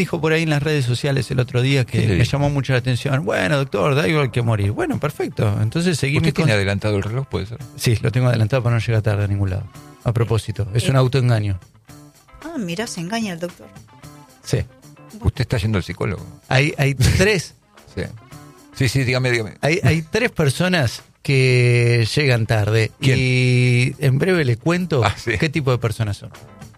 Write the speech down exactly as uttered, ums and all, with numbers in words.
dijo por ahí en las redes sociales el otro día que me llamó mucho la atención. Bueno, doctor, da igual que morir. Bueno, perfecto. Entonces seguimos. ¿Usted tiene adelantado el reloj, puede ser? Sí, lo tengo adelantado para no llegar tarde a ningún lado. A propósito, es un autoengaño. Ah, mirá, se engaña el doctor. Sí. ¿Usted está yendo al psicólogo? Hay, hay tres. Sí. Sí, sí, dígame, dígame. Hay, hay tres personas que llegan tarde. ¿Quién? Y en breve le cuento ah, sí. qué tipo de personas son.